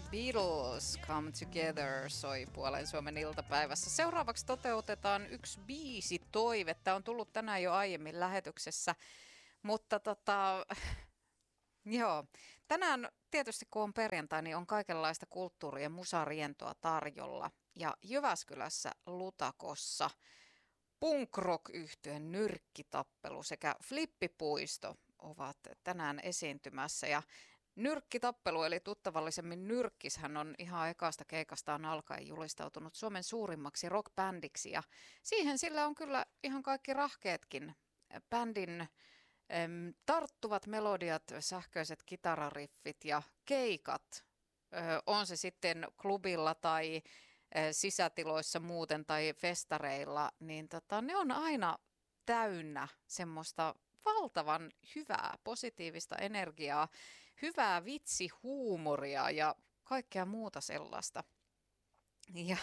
Beatles Come Together soi Puolen Suomen iltapäivässä. Seuraavaksi toteutetaan yksi biisi toive. Tämä on tullut tänään jo aiemmin lähetyksessä, mutta joo. Tänään tietysti kun on perjantai, niin on kaikenlaista kulttuuri- ja musarientoa tarjolla. Ja Jyväskylässä Lutakossa punk-rock-yhtyeen Nyrkkitappelu sekä Flippipuisto ovat tänään esiintymässä. Ja Nyrkkitappelu, eli tuttavallisemmin Nyrkkis, hän on ihan ekasta keikastaan alkaen julistautunut Suomen suurimmaksi rockbändiksi. Ja siihen sillä on kyllä ihan kaikki rahkeetkin. Bändin tarttuvat melodiat, sähköiset kitarariffit ja keikat, on se sitten klubilla tai sisätiloissa muuten tai festareilla, niin ne on aina täynnä semmoista valtavan hyvää, positiivista energiaa, hyvää vitsihuumoria ja kaikkea muuta sellaista. Ja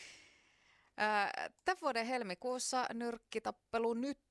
tämän vuoden helmikuussa Nyrkkitappelu nyt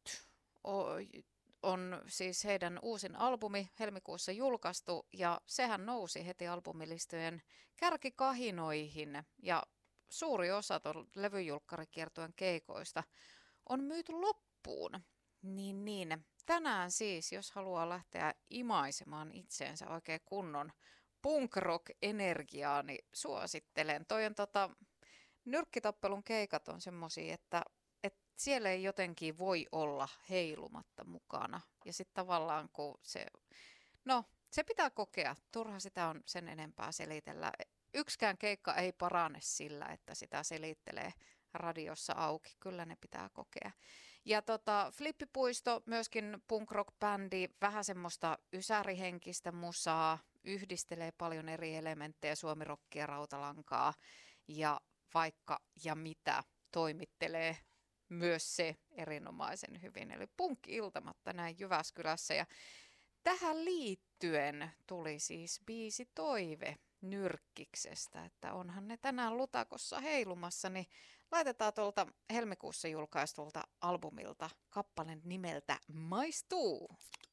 on siis heidän uusin albumi helmikuussa julkaistu ja sehän nousi heti albumilistojen kärkikahinoihin ja suuri osa tuon levyjulkkarikiertueen keikoista on myyty loppuun. Niin. Tänään siis, jos haluaa lähteä imaisemaan itseensä oikein kunnon punk-rock-energiaa, niin suosittelen. Toi on Nyrkkitappelun keikat on semmosia, että siellä ei jotenkin voi olla heilumatta mukana. Ja sitten tavallaan kun se pitää kokea. Turha sitä on sen enempää selitellä. Yksikään keikka ei parane sillä, että sitä selittelee radiossa auki. Kyllä ne pitää kokea. Ja Flippipuisto, myöskin punk-rock-bändi, vähän semmoista ysärihenkistä musaa, yhdistelee paljon eri elementtejä, suomirokkia, rautalankaa ja vaikka ja mitä toimittelee myös se erinomaisen hyvin. Eli punk-iltamatta näin Jyväskylässä. Ja tähän liittyen tuli siis biisi toive Nyrkkiksestä, että onhan ne tänään Lutakossa heilumassa, niin laitetaan tuolta helmikuussa julkaistulta albumilta kappale nimeltä Maistuu.